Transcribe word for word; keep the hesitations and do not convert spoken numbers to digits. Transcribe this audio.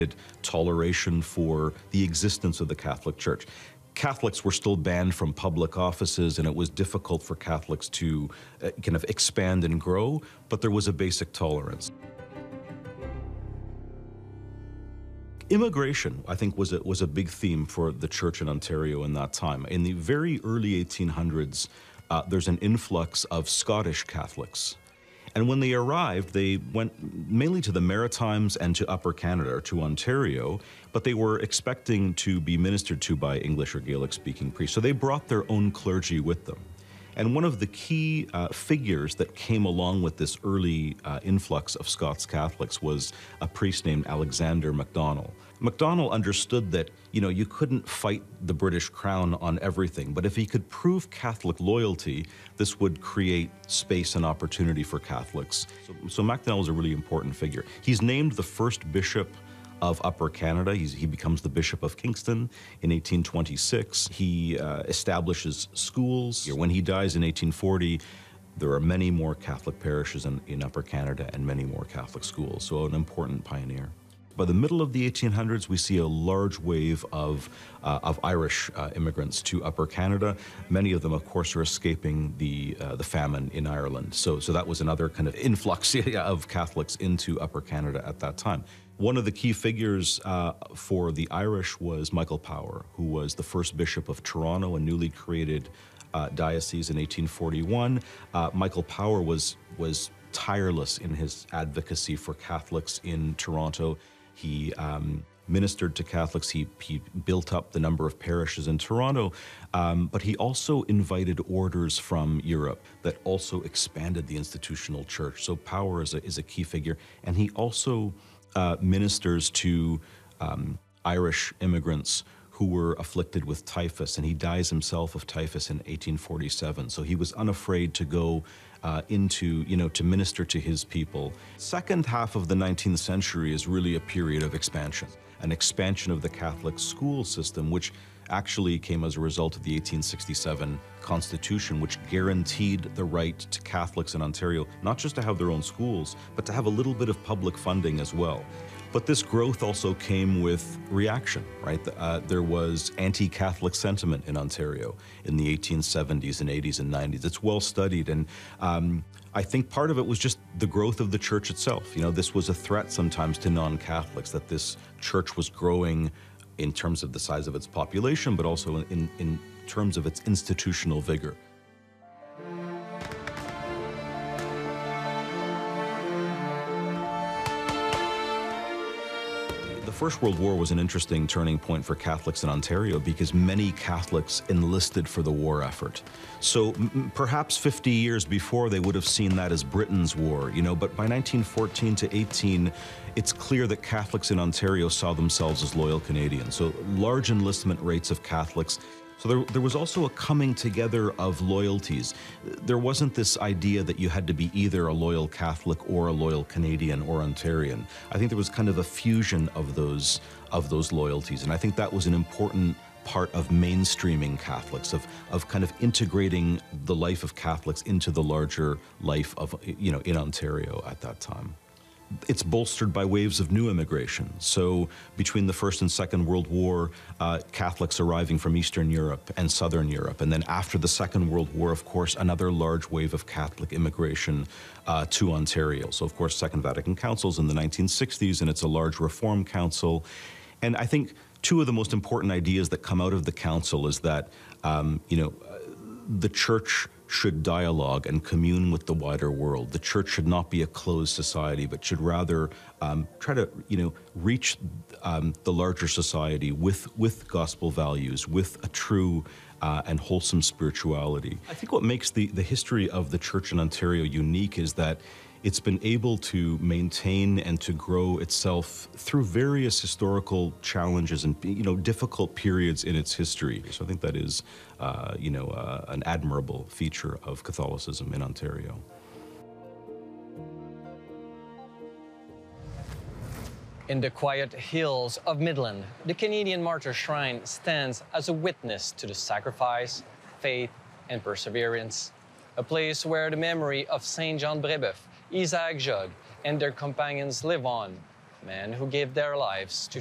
toleration for the existence of the Catholic Church. Catholics were still banned from public offices, and it was difficult for Catholics to uh, kind of expand and grow, but there was a basic tolerance. Immigration, I think, was a, was a big theme for the church in Ontario in that time. In the very early eighteen hundreds, uh, there's an influx of Scottish Catholics. And when they arrived, they went mainly to the Maritimes and to Upper Canada, or to Ontario, but they were expecting to be ministered to by English or Gaelic-speaking priests. So they brought their own clergy with them. And one of the key uh, figures that came along with this early uh, influx of Scots Catholics was a priest named Alexander MacDonald. MacDonald understood that, you know, you couldn't fight the British crown on everything, but if he could prove Catholic loyalty, this would create space and opportunity for Catholics. So, so MacDonald is a really important figure. He's named the first bishop of Upper Canada. He's, he becomes the Bishop of Kingston in eighteen twenty-six. He uh, establishes schools. When he dies in eighteen forty, there are many more Catholic parishes in, in Upper Canada and many more Catholic schools, so an important pioneer. By the middle of the eighteen hundreds, we see a large wave of, uh, of Irish uh, immigrants to Upper Canada. Many of them, of course, are escaping the, uh, the famine in Ireland. So, so that was another kind of influx of Catholics into Upper Canada at that time. One of the key figures uh, for the Irish was Michael Power, who was the first bishop of Toronto, a newly created uh, diocese in eighteen forty-one. Uh, Michael Power was, was tireless in his advocacy for Catholics in Toronto. He um, ministered to Catholics. He, he built up the number of parishes in Toronto, um, but he also invited orders from Europe that also expanded the institutional church. So Power is a, is a key figure, and he also uh, ministers to um, Irish immigrants who were afflicted with typhus, and he dies himself of typhus in eighteen forty-seven. So he was unafraid to go uh, into, you know, to minister to his people. Second half of the nineteenth century is really a period of expansion, an expansion of the Catholic school system, which actually came as a result of the eighteen sixty-seven Constitution, which guaranteed the right to Catholics in Ontario, not just to have their own schools, but to have a little bit of public funding as well. But this growth also came with reaction, right? Uh, there was anti-Catholic sentiment in Ontario in the eighteen seventies and eighties and nineties. It's well studied, and um, I think part of it was just the growth of the church itself. You know, this was a threat sometimes to non-Catholics, that this church was growing in terms of the size of its population, but also in, in terms of its institutional vigor. The First World War was an interesting turning point for Catholics in Ontario because many Catholics enlisted for the war effort. So m perhaps fifty years before, they would have seen that as Britain's war, you know, but by nineteen fourteen to eighteen, it's clear that Catholics in Ontario saw themselves as loyal Canadians. So large enlistment rates of Catholics. So there, there was also a coming together of loyalties. There wasn't this idea that you had to be either a loyal Catholic or a loyal Canadian or Ontarian. I think there was kind of a fusion of those, of those loyalties, and I think that was an important part of mainstreaming Catholics, of, of kind of integrating the life of Catholics into the larger life of, you know, in Ontario at that time. It's bolstered by waves of new immigration. So between the First and Second World War, uh, Catholics arriving from Eastern Europe and Southern Europe. And then after the Second World War, of course, another large wave of Catholic immigration uh, to Ontario. So of course, Second Vatican Council's in the nineteen sixties, and it's a large reform council. And I think two of the most important ideas that come out of the council is that, um, you know, the church should dialogue and commune with the wider world. The church should not be a closed society, but should rather um, try to, you know, reach um, the larger society with, with gospel values, with a true uh, and wholesome spirituality. I think what makes the, the history of the church in Ontario unique is that it's been able to maintain and to grow itself through various historical challenges and, you know, difficult periods in its history. So I think that is, uh, you know, uh, an admirable feature of Catholicism in Ontario. In the quiet hills of Midland, the Canadian Martyr Shrine stands as a witness to the sacrifice, faith, and perseverance. A place where the memory of Saint John Brebeuf, Isaac Jogues, and their companions live on, men who gave their lives to